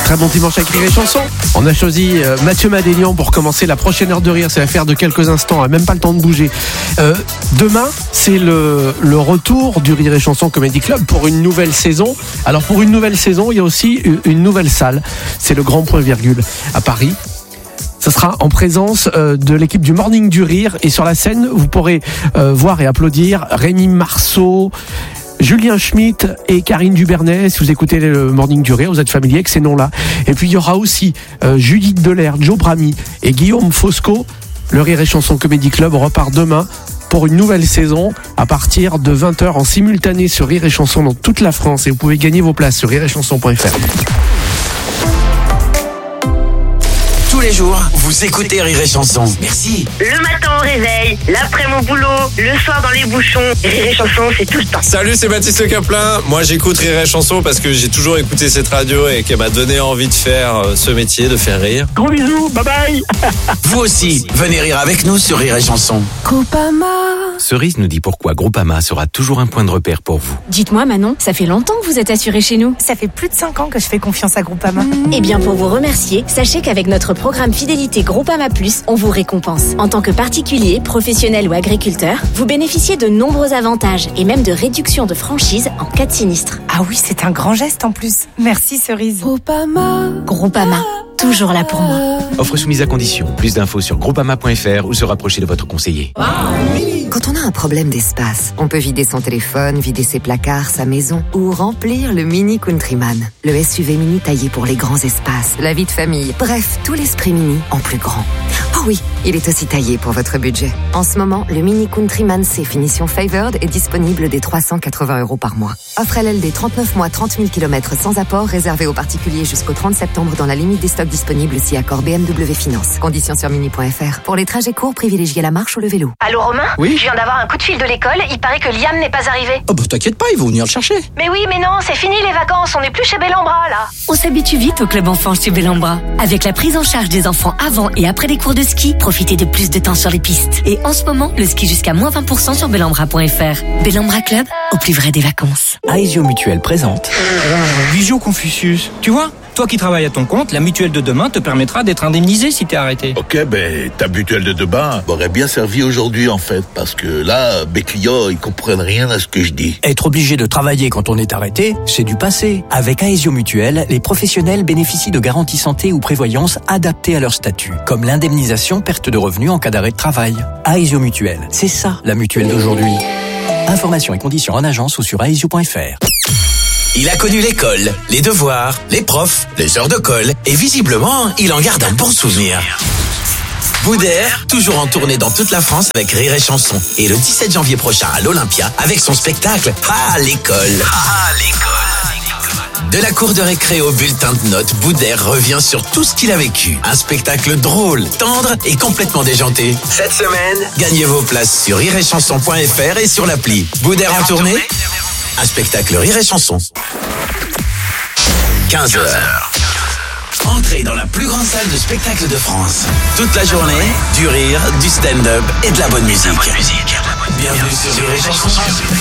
Très bon dimanche avec Rire et Chanson. On a choisi Mathieu Madénian pour commencer la prochaine heure de rire. C'est l'affaire de quelques instants, même pas le temps de bouger. Demain, c'est le retour du Rire et Chanson Comedy Club pour une nouvelle saison. Alors pour une nouvelle saison, il y a aussi une nouvelle salle. C'est le Grand Point Virgule à Paris. Ce sera en présence de l'équipe du Morning du Rire. Et sur la scène, vous pourrez voir et applaudir Rémi Marceau, Julien Schmitt et Karine Dubernet. Si vous écoutez le Morning du Rire, vous êtes familier avec ces noms-là. Et puis il y aura aussi Judith Delair, Joe Brami et Guillaume Fosco. Le Rire et Chanson Comedy Club repart demain pour une nouvelle saison à partir de 20h en simultané sur Rire et Chanson dans toute la France. Et vous pouvez gagner vos places sur rireetchanson.fr. Tous les jours, vous écoutez Rire et Chanson. Merci. Le matin au réveil, l'après mon boulot, le soir dans les bouchons. Rire et Chanson, c'est tout le temps. Salut, c'est Baptiste Caplin. Moi, j'écoute Rire et Chanson parce que j'ai toujours écouté cette radio et qu'elle m'a donné envie de faire ce métier, de faire rire. Gros bisous, bye bye. Vous aussi, venez rire avec nous sur Rire et Chanson. Groupama. Cerise nous dit pourquoi Groupama sera toujours un point de repère pour vous. Dites-moi Manon, ça fait longtemps que vous êtes assuré chez nous. Ça fait plus de 5 ans que je fais confiance à Groupama. Eh bien pour vous remercier, sachez qu'avec notre programme Fidélité Groupama Plus, on vous récompense. En tant que particulier, professionnel ou agriculteur, vous bénéficiez de nombreux avantages et même de réductions de franchise en cas de sinistre. Ah oui, c'est un grand geste en plus. Merci Cerise. Groupama, toujours là pour moi. Offre soumise à condition. Plus d'infos sur groupama.fr ou se rapprocher de votre conseiller. Quand on a un problème d'espace, on peut vider son téléphone, vider ses placards, sa maison ou remplir le Mini Countryman. Le SUV mini taillé pour les grands espaces, la vie de famille. Bref, tout l'esprit mini en plus grand. Oh oui, il est aussi taillé pour votre budget. En ce moment, le Mini Countryman C finition Favored est disponible dès 380 € par mois. Offre LLD 39 mois, 30 000 km sans apport, réservé aux particuliers jusqu'au 30 septembre dans la limite des stocks disponibles si accord BMW Finance. Conditions sur mini.fr. Pour les trajets courts, privilégiez la marche ou le vélo. Allô Romain ? Oui ? Je viens d'avoir un coup de fil de l'école, il paraît que Liam n'est pas arrivé. Oh bah t'inquiète pas, ils vont venir le chercher. Mais oui, mais non, c'est fini les vacances, on n'est plus chez Bellambra là. On s'habitue vite au club enfant chez Bellambra. Avec la prise en charge des enfants avant et après les cours de ski, profitez de plus de temps sur les pistes. Et en ce moment, le ski jusqu'à moins 20% sur bellambra.fr. Bellambra Club, au plus vrai des vacances. Aesio Mutuelle présente Visio Confucius. Tu vois, toi qui travailles à ton compte, la mutuelle de demain te permettra d'être indemnisé si t'es arrêté. Ok, ben ta mutuelle de demain m'aurait bien servi aujourd'hui en fait, parce que là, mes clients, ils comprennent rien à ce que je dis. Être obligé de travailler quand on est arrêté, c'est du passé. Avec Aesio Mutuelle, les professionnels bénéficient de garanties santé ou prévoyance adaptées à leur statut, comme l'indemnisation perte de revenus en cas d'arrêt de travail. Aesio Mutuelle, c'est ça la mutuelle d'aujourd'hui. Informations et conditions en agence ou sur aesio.fr. Il a connu l'école, les devoirs, les profs, les heures de colle et visiblement, il en garde un bon souvenir. Boudère, toujours en tournée dans toute la France avec Rire et Chanson. Et le 17 janvier prochain à l'Olympia avec son spectacle Ah l'école. Ah l'école. De la cour de récré au bulletin de notes, Boudère revient sur tout ce qu'il a vécu. Un spectacle drôle, tendre et complètement déjanté. Cette semaine, gagnez vos places sur rireetchanson.fr et sur l'appli. Boudère en tournée, un spectacle Rire et Chanson. 15h. Entrez dans la plus grande salle de spectacle de France. Toute la journée, du rire, du stand-up et de la bonne musique. Bienvenue sur Rire et Chanson.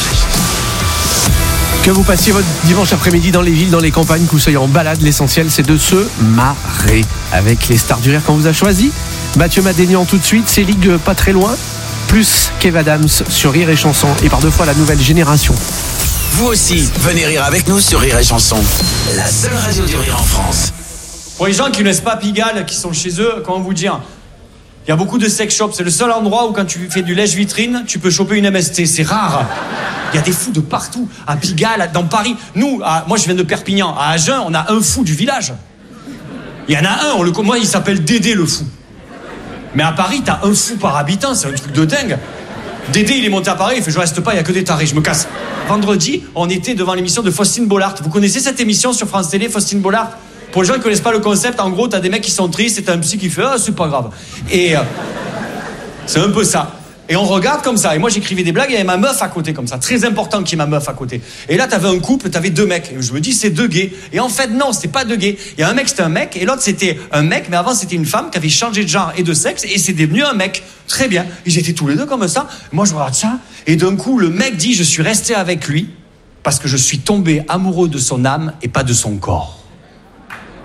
Que vous passiez votre dimanche après-midi dans les villes, dans les campagnes, que vous soyez en balade, l'essentiel c'est de se marrer avec les stars du rire qu'on vous a choisi. Mathieu Madénian tout de suite, c'est Ligue pas très loin, plus Kev Adams sur Rire et Chanson et par deux fois la nouvelle génération. Vous aussi, venez rire avec nous sur Rire et Chanson. La seule radio du rire en France. Pour les gens qui ne laissent pas Pigalle, qui sont chez eux, comment vous dire, il y a beaucoup de sex shops. C'est le seul endroit où quand tu fais du lèche-vitrine, tu peux choper une MST. C'est rare. Il y a des fous de partout. À Pigalle, dans Paris. Nous, moi je viens de Perpignan. À Agen, on a un fou du village. Il y en a un, moi il s'appelle Dédé le fou. Mais à Paris, t'as un fou par habitant, c'est un truc de dingue. Dédé, il est monté à Paris, il fait je reste pas, il y a que des tarés, je me casse. Vendredi, on était devant l'émission de Faustine Bollard. Vous connaissez cette émission sur France Télé, Faustine Bollard ? Pour les gens qui connaissent pas le concept, en gros, t'as des mecs qui sont tristes et t'as un psy qui fait ah, c'est pas grave. Et c'est un peu ça. Et on regarde comme ça. Et moi, j'écrivais des blagues et il y avait ma meuf à côté comme ça. Très important qu'il y ait ma meuf à côté. Et là, t'avais un couple, t'avais deux mecs. Et je me dis, c'est deux gays. Et en fait, non, c'était pas deux gays. Il y a un mec, c'était un mec. Et l'autre, c'était un mec. Mais avant, c'était une femme qui avait changé de genre et de sexe. Et c'est devenu un mec. Très bien. Ils étaient tous les deux comme ça. Moi, je regarde ça. Et d'un coup, le mec dit, je suis resté avec lui parce que je suis tombé amoureux de son âme et pas de son corps.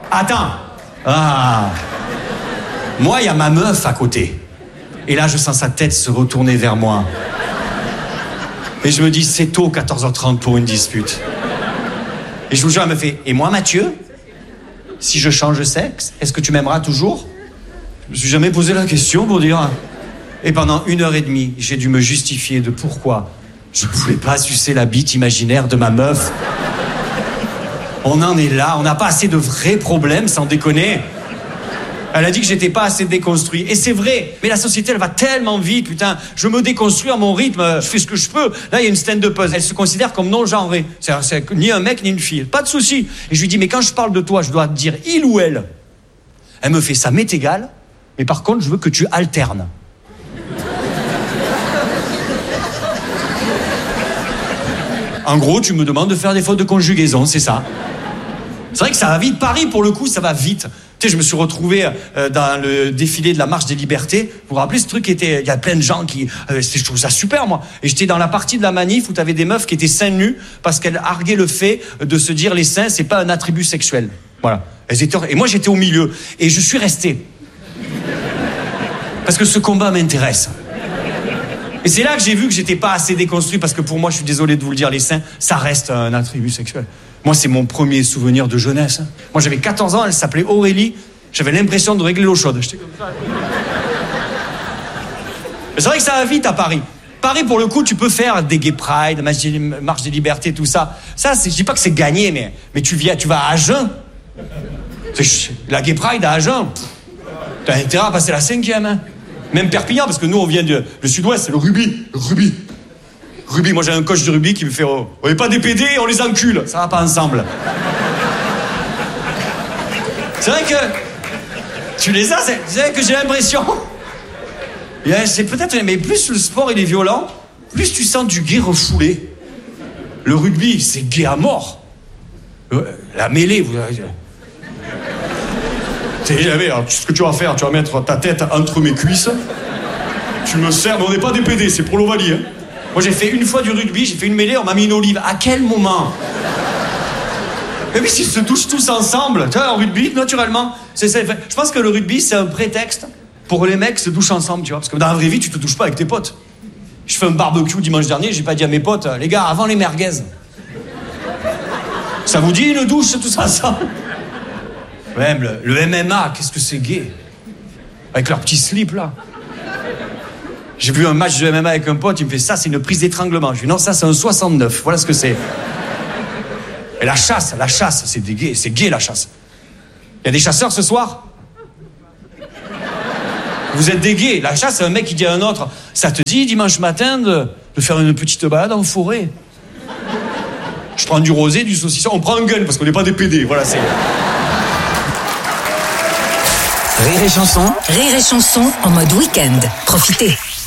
Attends. Ah. Moi, il y a ma meuf à côté. Et là, je sens sa tête se retourner vers moi. Et je me dis, c'est tôt, 14h30 pour une dispute. Et je vous jure, elle me fait, et moi, Mathieu, si je change de sexe, est-ce que tu m'aimeras toujours? Je me suis jamais posé la question pour dire. Et pendant 1h30, j'ai dû me justifier de pourquoi je ne voulais pas sucer la bite imaginaire de ma meuf. On en est là, on n'a pas assez de vrais problèmes, sans déconner. Elle a dit que j'étais pas assez déconstruit. Et c'est vrai, mais la société, elle va tellement vite, putain. Je me déconstruis à mon rythme, je fais ce que je peux. Là, il y a une stand-upeuse, elle se considère comme non-genrée. C'est ni un mec, ni une fille. Pas de souci. Et je lui dis, mais quand je parle de toi, je dois te dire il ou elle. Elle me fait, ça m'est égal, mais par contre, je veux que tu alternes. En gros, tu me demandes de faire des fautes de conjugaison, c'est ça. C'est vrai que ça va vite. Paris, pour le coup, ça va vite. Tu sais, je me suis retrouvé dans le défilé de la Marche des Libertés. Vous vous rappelez ce truc qui était... Il y a plein de gens qui... je trouve ça super, moi. Et j'étais dans la partie de la manif où t'avais des meufs qui étaient seins nus parce qu'elles arguaient le fait de se dire les seins, c'est pas un attribut sexuel. Voilà. Elles étaient... Et moi, j'étais au milieu. Et je suis resté. Parce que ce combat m'intéresse. Et c'est là que j'ai vu que j'étais pas assez déconstruit parce que pour moi, je suis désolé de vous le dire, les seins, ça reste un attribut sexuel. Moi, c'est mon premier souvenir de jeunesse. Moi, j'avais 14 ans, elle s'appelait Aurélie. J'avais l'impression de régler l'eau chaude. J'étais comme ça. Mais c'est vrai que ça va vite à Paris. Paris, pour le coup, tu peux faire des gay pride, marche des libertés, tout ça. Ça, je dis pas que c'est gagné, mais tu vas à Agen. La gay pride à Agen, t'as intérêt à passer la 5e. Hein. Même Perpignan, parce que nous, on vient du sud-ouest, c'est le rugby. Rugby, moi j'ai un coach de rugby qui me fait on n'est pas des PD, on les encule. Ça va pas ensemble. C'est vrai que tu les as, c'est vrai que j'ai l'impression. C'est peut-être, mais plus le sport il est violent, plus tu sens du gay refoulé. Le rugby, c'est gay à mort. La mêlée, vous savez jamais, alors, ce que tu vas faire, tu vas mettre ta tête entre mes cuisses, tu me sers, mais on n'est pas des PD, c'est pour l'Ovalie, hein. Moi, j'ai fait une fois du rugby, j'ai fait une mêlée, on m'a mis une olive. À quel moment? Et puis, s'ils se touchent tous ensemble, tu vois, en rugby, naturellement, je pense que le rugby, c'est un prétexte pour que les mecs se douchent ensemble, tu vois. Parce que dans la vraie vie, tu te douches pas avec tes potes. Je fais un barbecue dimanche dernier, j'ai pas dit à mes potes, les gars, avant les merguez. Ça vous dit une douche, tous ensemble? Même le MMA, qu'est-ce que c'est gay? Avec leur petit slip, là. J'ai vu un match de MMA avec un pote, il me fait ça, c'est une prise d'étranglement. Je lui dis non, ça c'est un 69, voilà ce que c'est. Et la chasse, c'est des gays, c'est gay la chasse. Il y a des chasseurs ce soir? Vous êtes des gays. La chasse, c'est un mec qui dit à un autre, ça te dit dimanche matin de faire une petite balade en forêt? Je prends du rosé, du saucisson, on prend un gun parce qu'on n'est pas des PD, voilà c'est... Rire et chanson Rire et chanson en mode week-end. Profitez.